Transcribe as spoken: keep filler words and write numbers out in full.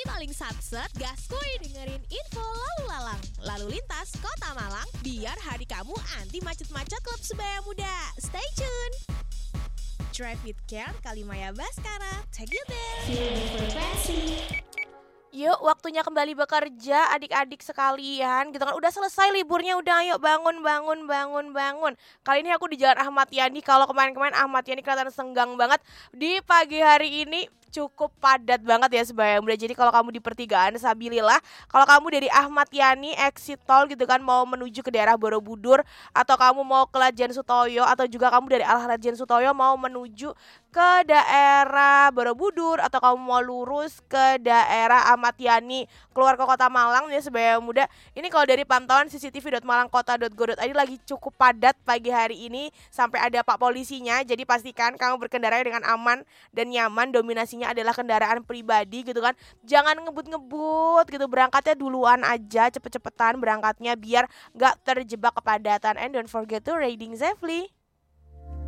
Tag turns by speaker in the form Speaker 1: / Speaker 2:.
Speaker 1: paling satset, gaskuy dengerin info lalu lalang, lalu lintas kota Malang, biar hari kamu anti macet-macet klub sebaya muda. Stay tune. Drive with Care, Kalimaya Baskara, take you there.
Speaker 2: Feel the frequency.
Speaker 3: Yuk, waktunya kembali bekerja adik-adik sekalian gitu kan. Udah selesai liburnya, udah ayo bangun, bangun, bangun, bangun. Kali ini aku di Jalan Ahmad Yani. Kalau kemarin-kemarin Ahmad Yani kelihatan senggang banget, di pagi hari ini cukup padat banget ya sebaya muda. Jadi kalau kamu di pertigaan Sabilillah, kalau kamu dari Ahmad Yani exit tol gitu kan mau menuju ke daerah Borobudur, atau kamu mau ke Ledjen Sutoyo, atau juga kamu dari arah Ledjen Sutoyo mau menuju ke daerah Borobudur, atau kamu mau lurus ke daerah Ahmad Yani keluar ke kota Malang ya sebaya muda. Ini kalau dari pantauan c c t v dot malangkota dot go dot i d lagi cukup padat pagi hari ini sampai ada Pak polisinya. Jadi pastikan kamu berkendara dengan aman dan nyaman. Dominasinya adalah kendaraan pribadi gitu kan. Jangan ngebut-ngebut gitu, berangkatnya duluan aja, cepet-cepetan berangkatnya biar gak terjebak kepadatan. And don't forget to riding safely.